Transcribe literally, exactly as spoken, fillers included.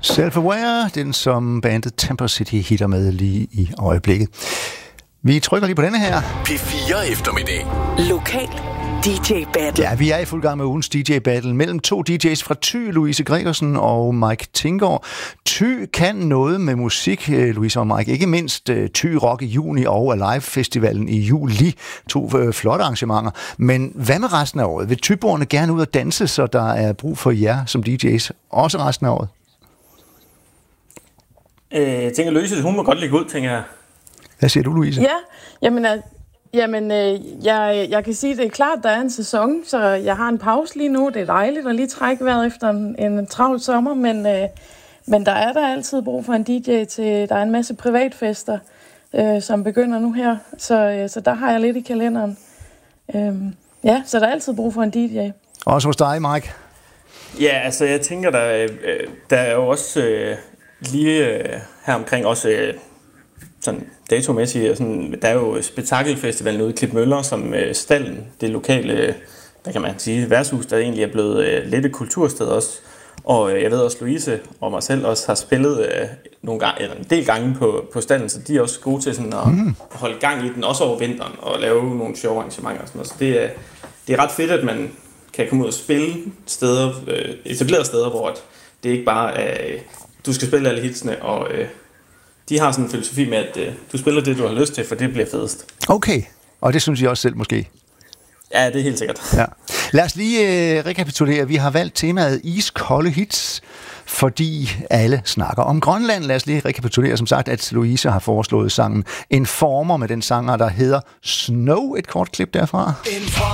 Self-Aware, den som bandet Temper City hitter med lige i øjeblikket. Vi trykker lige på denne her. P fire eftermiddag. Lokal D J Battle. Ja, vi er i fuld gang med ugens D J Battle mellem to D J's fra Thy, Louise Gregersen og Mike Tinggaard. Thy kan noget med musik, Louise og Mike. Ikke mindst uh, Thy Rock i juni og Alive Festivalen i juli. To uh, flotte arrangementer. Men hvad med resten af året? Vil Thyboerne gerne ud og danse, så der er brug for jer som D J's også resten af året? Øh, jeg tænker, Louise, hun må godt ligge ud, tænker jeg. Hvad siger du, Louise? Ja, jamen, jamen øh, jeg, jeg kan sige, at det er klart, at der er en sæson, så jeg har en pause lige nu. Det er dejligt at lige trække vejret efter en, en travl sommer, men, øh, men der er der altid brug for en D J til, der er en masse privatfester, øh, som begynder nu her, så, øh, så der har jeg lidt i kalenderen. Øh, ja, så der er altid brug for en D J. Også hos dig, Mike? Ja, altså jeg tænker, der, øh, der er jo også øh, lige øh, her omkring også... Øh, sådan datomæssigt, sådan, der er jo Spektakelfestivalen ude i Klitmøller, som øh, Stallen, det lokale, der kan man sige, værtshus, der egentlig er blevet øh, lidt et kultursted også. Og øh, jeg ved også, Louise og mig selv også har spillet øh, nogle gange, eller en del gange på, på Stallen, så de er også gode til sådan at mm. holde gang i den, også over vinteren, og lave nogle sjove arrangementer og sådan noget. Så det er, det er ret fedt, at man kan komme ud og spille steder, øh, etablerede steder, hvor det ikke bare er, øh, du skal spille alle hitsene, og øh, de har sådan en filosofi med, at øh, du spiller det, du har lyst til, for det bliver fedest. Okay, og det synes jeg også selv måske. Ja, det er helt sikkert. Ja. Lad os lige øh, rekapitulere. Vi har valgt temaet iskolde hits, fordi alle snakker om Grønland. Lad os lige rekapitulere, som sagt, at Louise har foreslået sangen Informer med den sanger, der hedder Snow. Et kort klip derfra.